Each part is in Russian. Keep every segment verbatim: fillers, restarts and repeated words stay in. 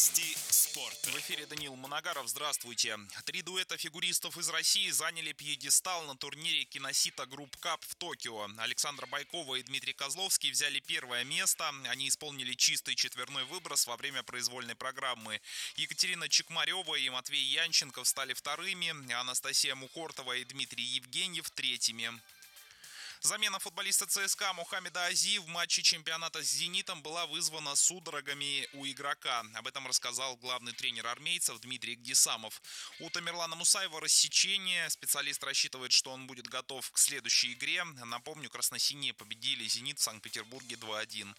Новости спорта. В эфире Даниил Моногаров. Здравствуйте. Три дуэта фигуристов из России заняли пьедестал на турнире Киносита Групп Кап в Токио. Александра Байкова и Дмитрий Козловский взяли первое место. Они исполнили чистый четверной выброс во время произвольной программы. Екатерина Чекмарева и Матвей Янченко стали вторыми, а Анастасия Мухортова и Дмитрий Евгеньев третьими. Замена футболиста ЦСКА Мухаммеда Ази в матче чемпионата с «Зенитом» была вызвана судорогами у игрока. Об этом рассказал главный тренер армейцев Дмитрий Гдисамов. У Тамерлана Мусаева рассечение. Специалист рассчитывает, что он будет готов к следующей игре. Напомню, красно-синие победили «Зенит» в Санкт-Петербурге два один.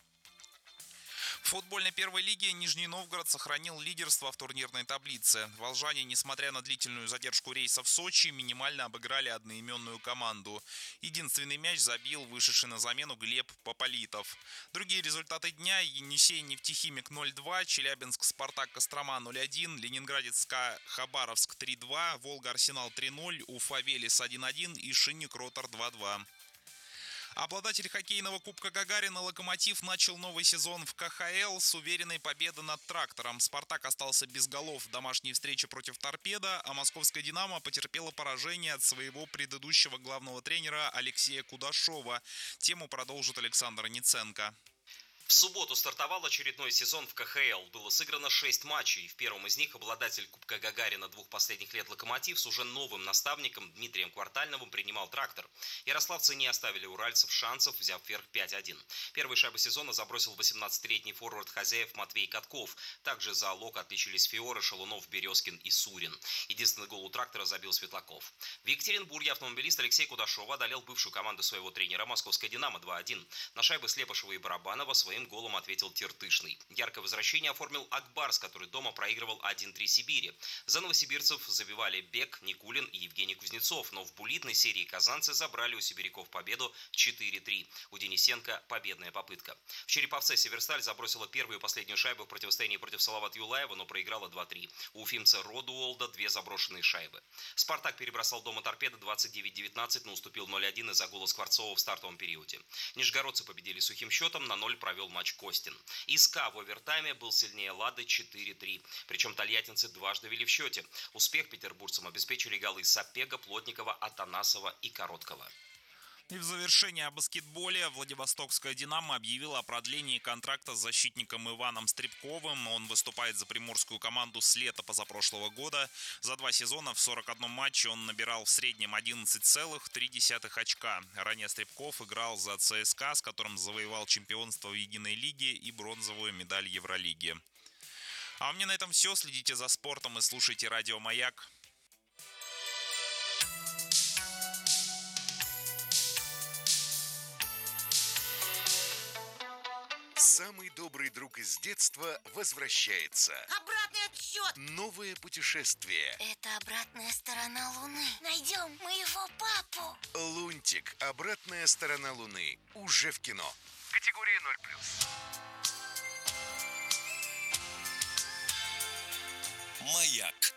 В футбольной первой лиге Нижний Новгород сохранил лидерство в турнирной таблице. Волжане, несмотря на длительную задержку рейса в Сочи, минимально обыграли одноименную команду. Единственный мяч забил вышедший на замену Глеб Пополитов. Другие результаты дня: Енисей-Нефтехимик ноль два, Челябинск-Спартак Кострома ноль один, Ленинградец-СКА Хабаровск три два, Волга-Арсенал три ноль, Уфа-Велес один один и Шинник-Ротор два два. Обладатель хоккейного кубка Гагарина «Локомотив» начал новый сезон в ка ха эл с уверенной победой над «Трактором». «Спартак» остался без голов в домашней встрече против «Торпедо», а московская «Динамо» потерпела поражение от своего предыдущего главного тренера Алексея Кудашова. Тему продолжит Александр Ниценко. В субботу стартовал очередной сезон в ка ха эл. Было сыграно шесть матчей. В первом из них обладатель Кубка Гагарина двух последних лет «Локомотив» с уже новым наставником Дмитрием Квартальновым принимал «Трактор». Ярославцы не оставили уральцев шансов, взяв вверх пять один. Первые шайбы сезона забросил восемнадцатилетний форвард хозяев Матвей Катков. Также за «Лок» отличились Фиоры, Шалунов, Березкин и Сурин. Единственный гол у «Трактора» забил Светлаков. В Екатеринбурге автомобилист Алексей Кудашов одолел бывшую команду своего тренера московская «Динамо» два один. На шайбы Слепышева и Барабанова своим голом ответил Тертышный. Яркое возвращение оформил Акбарс, который дома проигрывал один три Сибири. За новосибирцев забивали Бек, Никулин и Евгений Кузнецов, но в буллитной серии казанцы забрали у сибиряков победу четыре три. У Денисенко победная попытка. В Череповце Северсталь забросила первую и последнюю шайбу в противостоянии против Салават Юлаева, но проиграла два три. У уфимца Родуолда две заброшенные шайбы. Спартак перебросал дома Торпедо двадцать девять девятнадцать, но уступил ноль один из-за гола Скворцова в стартовом периоде. Нижегородцы победили сухим счетом, на ноль провел матч Костин. ИСКА в овертайме был сильнее Лады четыре три. Причем тольяттинцы дважды вели в счете. Успех петербуржцам обеспечили голы Сапега, Плотникова, Атанасова и Короткого. И в завершение о баскетболе. Владивостокская «Динамо» объявила о продлении контракта с защитником Иваном Стребковым. Он выступает за приморскую команду с лета позапрошлого года. За два сезона в сорок одном матче он набирал в среднем одиннадцать целых три десятых очка. Ранее Стребков играл за ЦСКА, с которым завоевал чемпионство в единой лиге и бронзовую медаль Евролиги. А у меня на этом все. Следите за спортом и слушайте радио «Маяк». Самый добрый друг из детства возвращается. Обратный отсчет. Новое путешествие. Это обратная сторона Луны. Найдем моего папу. Лунтик. Обратная сторона Луны. Уже в кино. Категория ноль плюс. Маяк.